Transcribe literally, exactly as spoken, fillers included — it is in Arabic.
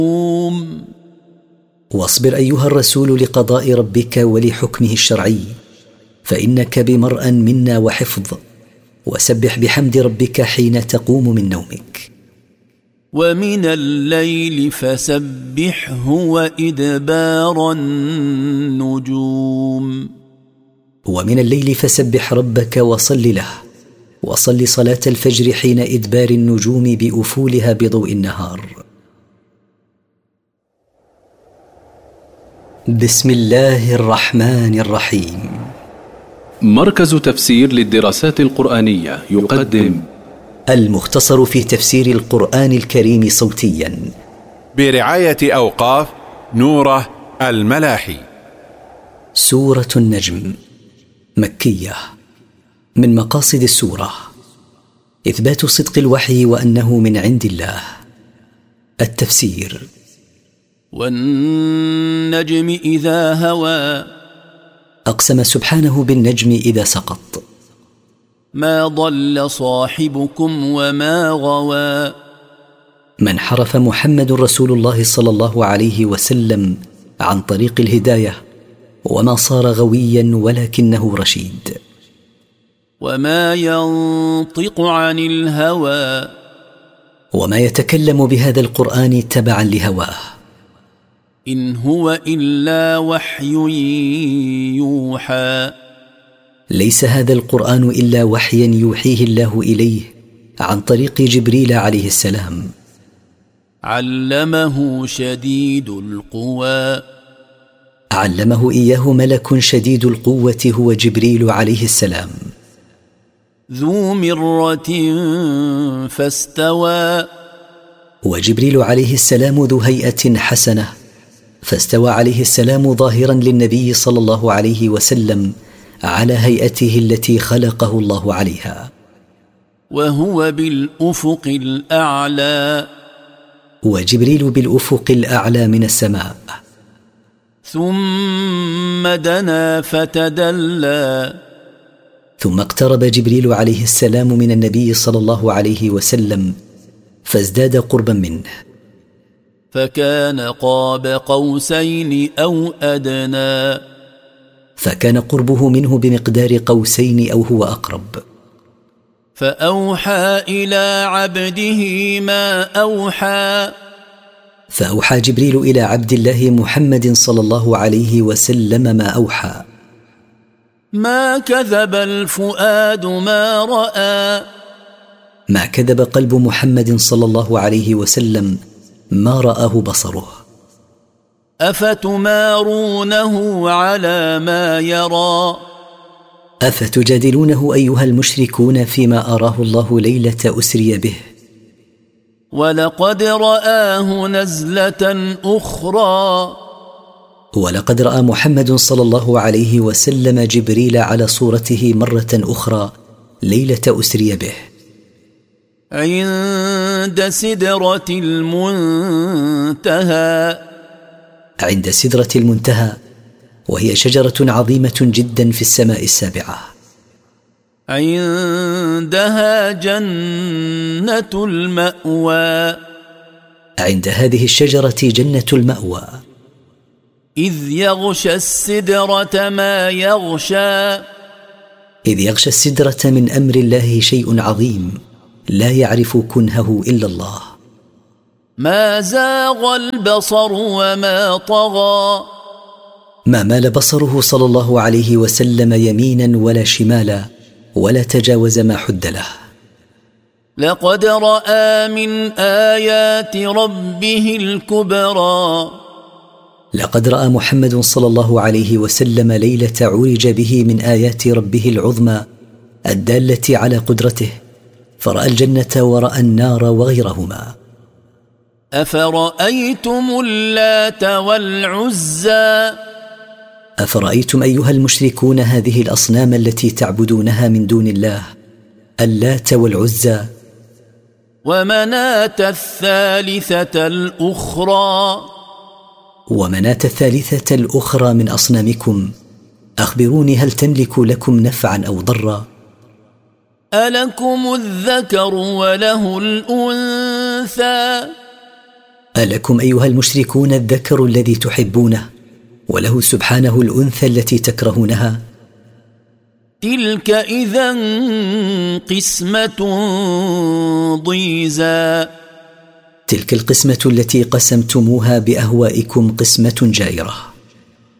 واصبر أيها الرسول لقضاء ربك ولحكمه الشرعي، فإنك بمرأ منا وحفظ، وسبح بحمد ربك حين تقوم من نومك. ومن الليل فسبحه وإدبار النجوم. ومن الليل فسبح ربك وصل له، وصل صلاة الفجر حين إدبار النجوم بأفولها بضوء النهار. بسم الله الرحمن الرحيم. مركز تفسير للدراسات القرآنية يقدم المختصر في تفسير القرآن الكريم صوتيا برعاية أوقاف نوره الملاحي. سورة النجم مكية. من مقاصد السورة إثبات صدق الوحي وأنه من عند الله. التفسير: والنجم إذا هوى، أقسم سبحانه بالنجم إذا سقط. ما ضل صاحبكم وما غوى. من حرف محمد رسول الله صلى الله عليه وسلم عن طريق الهداية، وما صار غويا ولكنه رشيد. وما ينطق عن الهوى، وما يتكلم بهذا القرآن تبعا لهواه. إن هو إلا وحي يوحى، ليس هذا القرآن إلا وحيا يوحيه الله إليه عن طريق جبريل عليه السلام. علمه شديد القوى، علمه إياه ملك شديد القوة هو جبريل عليه السلام. ذو مرة فاستوى، وجبريل عليه السلام ذو هيئة حسنة، فاستوى عليه السلام ظاهرا للنبي صلى الله عليه وسلم على هيئته التي خلقه الله عليها. وهو بالأفق الأعلى، وجبريل بالأفق الأعلى من السماء. ثم دنا فتدلى، ثم اقترب جبريل عليه السلام من النبي صلى الله عليه وسلم فازداد قربا منه. فكان قاب قوسين أو أدنى، فكان قربه منه بمقدار قوسين أو هو أقرب. فأوحى إلى عبده ما أوحى، فأوحى جبريل إلى عبد الله محمد صلى الله عليه وسلم ما أوحى. ما كذب الفؤاد ما رأى، ما كذب قلب محمد صلى الله عليه وسلم ما رآه بصره. أفتمارونه على ما يرى، أفتجادلونه أيها المشركون فيما أراه الله ليلة أسري به. ولقد رآه نزلة أخرى، ولقد رأى محمد صلى الله عليه وسلم جبريل على صورته مرة أخرى ليلة أسري به، عند سدرة المنتهى، عند سدرة المنتهى، وهي شجرة عظيمة جدا في السماء السابعة. عندها جنة المأوى، عند هذه الشجرة جنة المأوى. إذ يغشى السدرة ما يغشى، إذ يغشى السدرة من أمر الله شيء عظيم لا يعرف كنهه إلا الله. ما زاغ البصر وما طغى، ما مال بصره صلى الله عليه وسلم يمينا ولا شمالا، ولا تجاوز ما حد له. لقد رأى من آيات ربه الكبرى، لقد رأى محمد صلى الله عليه وسلم ليلة عرج به من آيات ربه العظمى الدالة على قدرته، فرأى الجنة ورأى النار وغيرهما. أفرأيتم اللات والعزى، أفرأيتم أيها المشركون هذه الأصنام التي تعبدونها من دون الله، اللات والعزى. ومناة الثالثة الأخرى، ومناة الثالثة الأخرى من أصنامكم، أخبروني هل تملك لكم نفعا أو ضرا؟ ألكم الذكر وله الأنثى، ألكم أيها المشركون الذكر الذي تحبونه وله سبحانه الأنثى التي تكرهونها؟ تلك إذا قسمة ضيزى. تلك القسمة التي قسمتموها بأهوائكم قسمة جائرة.